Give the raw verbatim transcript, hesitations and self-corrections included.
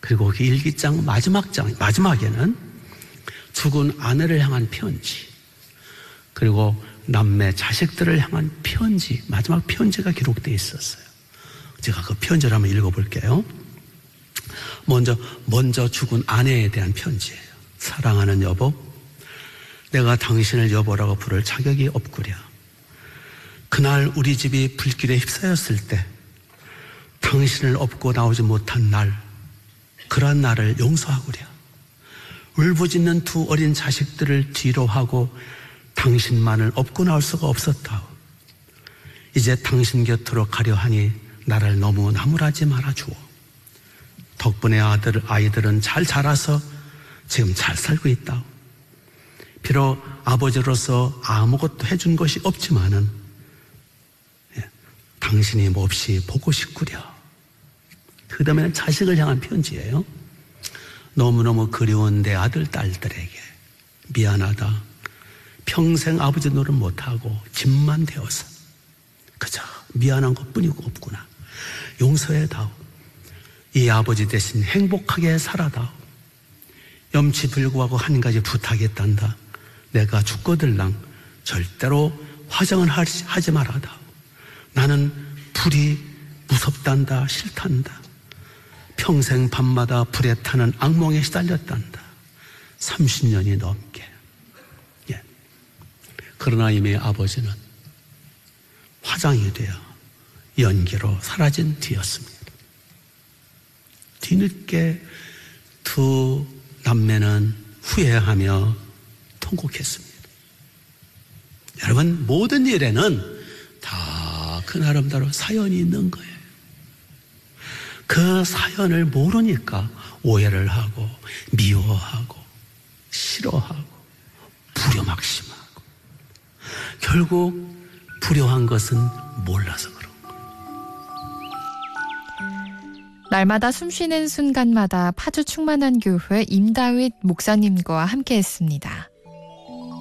그리고 그 일기장 마지막 장, 마지막에는 죽은 아내를 향한 편지, 그리고 남매 자식들을 향한 편지, 마지막 편지가 기록되어 있었어요. 제가 그 편지를 한번 읽어볼게요. 먼저, 먼저 죽은 아내에 대한 편지예요. 사랑하는 여보, 내가 당신을 여보라고 부를 자격이 없구려. 그날 우리 집이 불길에 휩싸였을 때 당신을 업고 나오지 못한 날, 그러한 나를 용서하구려. 울부짖는 두 어린 자식들을 뒤로 하고 당신만을 업고 나올 수가 없었다오. 이제 당신 곁으로 가려 하니 나를 너무 나무라지 말아주오. 덕분에 아들, 아이들은 잘 자라서 지금 잘 살고 있다오. 비록 아버지로서 아무것도 해준 것이 없지만은 예, 당신이 몹시 보고 싶구려. 그 다음에는 자식을 향한 편지예요. 너무너무 그리운 내 아들, 딸들에게 미안하다. 평생 아버지 노릇 못하고 집만 되어서 그저 미안한 것뿐이고 없구나. 용서해다오. 이 아버지 대신 행복하게 살아다오. 염치불구하고 한 가지 부탁했단다. 내가 죽거들랑 절대로 화장을 하지 말아다오. 나는 불이 무섭단다, 싫단다. 평생 밤마다 불에 타는 악몽에 시달렸단다. 삼십 년이 넘게. 예. 그러나 이미 아버지는 화장이 되어 연기로 사라진 뒤였습니다. 뒤늦게 두 남매는 후회하며 통곡했습니다. 여러분, 모든 일에는 다 그 나름대로 사연이 있는 거예요. 그 사연을 모르니까 오해를 하고 미워하고 싫어하고 불효막심하고, 결국 불효한 것은 몰라서 그런 거예요. 날마다 숨쉬는 순간마다 파주 충만한 교회 임다윗 목사님과 함께했습니다.